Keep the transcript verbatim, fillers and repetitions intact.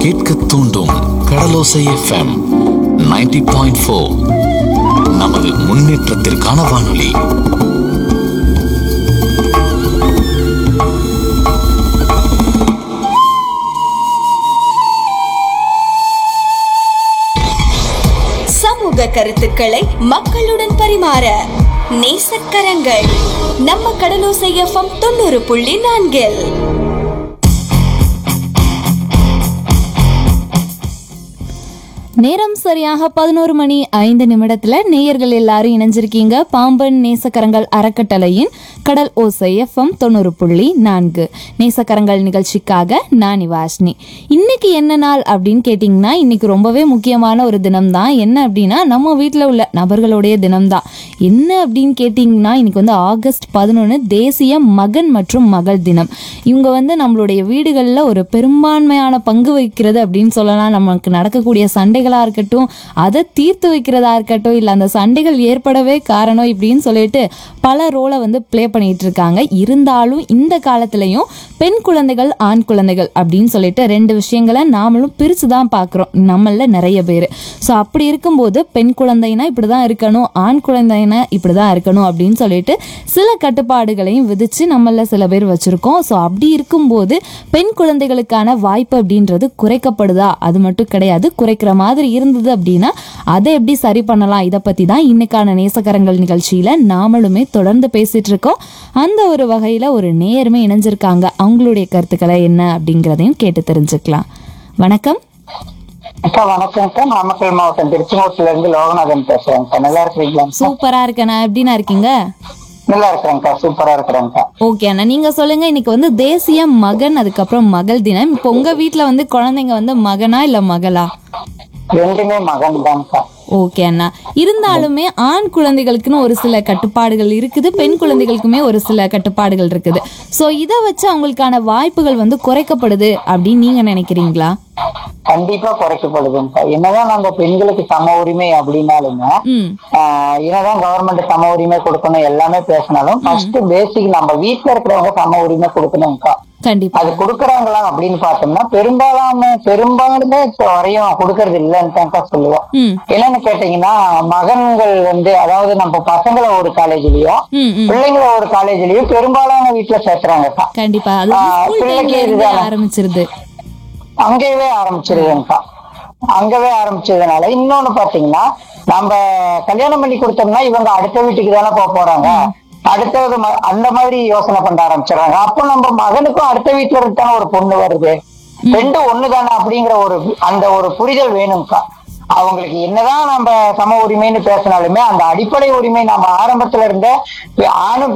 கேட்க தூண்டும் கடலோசை FM ninety point four. நமது முன்னேற்றத்திற்கான வானொலி. சமூக கருத்துக்களை மக்களுடன் பரிமாற நேசக்கரங்கள் நம்ம கடலோசை எஃப்எம் தொண்ணூறு புள்ளி நான்கில். நேரம் சரியாக பதினோரு மணி ஐந்து நிமிடத்துல நேயர்கள் எல்லாரும் இணைஞ்சிருக்கீங்க பாம்பன் நேசக்கரங்கள் அறக்கட்டளையின் கடல் ஓசை எஃப்எம் தொண்ணூறு புள்ளி நான்கு நேசக்கரங்கள் நிகழ்ச்சிக்காக நான் வாஷ்னி. இன்னைக்கு என்ன நாள் அப்படின்னு கேட்டிங்கன்னா, இன்னைக்கு ரொம்பவே முக்கியமான ஒரு தினம் தான். என்ன அப்படின்னா, நம்ம வீட்டில் உள்ள நபர்களுடைய தினம்தான். என்ன அப்படின்னு கேட்டிங்கன்னா, இன்னைக்கு வந்து ஆகஸ்ட் பதினொன்று தேசிய மகன் மற்றும் மகள் தினம். இவங்க வந்து நம்மளுடைய வீடுகளில் ஒரு பெரும்பான்மையான பங்கு வகிக்கிறது அப்படின்னு சொல்லலாம். நமக்கு நடக்கக்கூடிய சண்டைகளா இருக்கட்டும், அதை தீர்த்து வைக்கிறதா இருக்கட்டும், இல்லை அந்த சண்டைகள் ஏற்படவே காரணம் இப்படின்னு சொல்லிட்டு பல ரோலை வந்து பிளே பண்ணிட்டு இருக்காங்க. இருந்தாலும் இந்த காலத்திலையும் பெண் குழந்தைகள் ஆண் குழந்தைகள் அப்படின்னு சொல்லிட்டு ரெண்டு விஷயங்களை நாமளும் பிரித்து தான் பார்க்குறோம் நம்மள நிறைய பேர். ஸோ அப்படி இருக்கும்போது பெண் குழந்தைனா இப்படி தான் இருக்கணும், ஆண் குழந்தைனா இப்படி தான் இருக்கணும் அப்படின்னு சொல்லிட்டு சில கட்டுப்பாடுகளையும் விதித்து நம்மள சில பேர் வச்சுருக்கோம். ஸோ அப்படி இருக்கும்போது பெண் குழந்தைகளுக்கான வாய்ப்பு அப்படின்றது குறைக்கப்படுதா? அது மட்டும் கிடையாது, குறைக்கிற மாதிரி இருந்தது அப்படின்னா அதை எப்படி சரி பண்ணலாம், இதை பற்றி தான் இன்னைக்கான நேசக்கரங்கள் நிகழ்ச்சியில் நாமளுமே தொடர்ந்து பேசிட்டு இருக்கோம். அந்த ஒரு வகையில் ஒரு நேயருமே இணைஞ்சிருக்காங்க. அவங்களுடைய கருத்துக்களை என்ன அப்படிங்கிறதையும் கேட்டு தெரிஞ்சுக்கலாம். வணக்கம். அக்கா வணக்கம். நாமக்கல் மாவட்டம் திருச்செங்கோட்டுல இருந்து லோகநாதன் பேசுறேன். நல்லா இருக்கீங்களா? சூப்பரா இருக்கேன். எப்படின்னா இருக்கீங்க? நல்லா இருக்கிறேன்க்கா, சூப்பரா இருக்கிறேன்க்கா. ஓகே அண்ணா, நீங்க சொல்லுங்க. இன்னைக்கு வந்து தேசிய மகன் அதுக்கப்புறம் மகள் தினம். இப்போ உங்க வீட்டுல வந்து குழந்தைங்க வந்து மகனா இல்ல மகளா? ரெண்டுமே மகன் தான்க்கா. ஓகே அண்ணா. இருந்தாலுமே ஆண் குழந்தைகளுக்குன்னு ஒரு சில கட்டுப்பாடுகள் இருக்குது, பெண் குழந்தைகளுக்குமே ஒரு சில கட்டுப்பாடுகள் இருக்குது. ஸோ இதை வச்சு அவங்களுக்கான வாய்ப்புகள் வந்து குறைக்கப்படுது அப்படின்னு நீங்க நினைக்கிறீங்களா? கண்டிப்பா குறைக்கப்படுதுங்கக்கா. என்னதான் நம்ம பெண்களுக்கு சம உரிமை அப்படின்னாலுமே, என்னதான் கவர்மெண்ட் சம உரிமை கொடுக்கணும் எல்லாமே பேசினாலும் ஃபர்ஸ்ட் பேசிக் நம்ம வீட்டுல இருக்கிறவங்க சம உரிமை கொடுக்கணும்க்கா. கண்டிப்பா. அது கொடுக்கறாங்களா அப்படின்னு பார்த்தோம்னா பெரும்பாலான பெரும்பாலுமே இப்ப வரையும் கொடுக்கறது இல்லைன்னு சொல்லுவோம். என்னன்னு கேட்டீங்கன்னா, மகன்கள் வந்து அதாவது நம்ம பசங்களை ஒரு காலேஜ்லயும் பிள்ளைங்களை ஒரு காலேஜ்லயும் பெரும்பாலான வீட்டுல சேர்த்துறாங்கக்கா. கண்டிப்பா. பிள்ளைக்கு இதுதான் ஆரம்பிச்சிருது, அங்கேயே ஆரம்பிச்சிருதுங்கக்கா. அங்கவே ஆரம்பிச்சதுனால இன்னொன்னு பாத்தீங்கன்னா, நம்ம கல்யாணம் பண்ணி கொடுத்தோம்னா இவங்க அடுத்த வீட்டுக்கு தானே போக போறாங்க, அடுத்தது அந்த மாதிரி யோசனை பண்ண ஆரம்பிச்சிடறாங்க. அப்போ நம்ம மகனுக்கும் அடுத்த வீட்டுல இருக்கான ஒரு பொண்ணு வருது, ரெண்டு ஒண்ணுதானே அப்படிங்கிற ஒரு அந்த ஒரு புரிதல் வேணும்க்கா. அவங்களுக்கு என்னதான் நம்ம சம உரிமைன்னு பேசினாலுமே அந்த அடிப்படை உரிமை நம்ம ஆரம்பத்துல இருந்த ஆணும்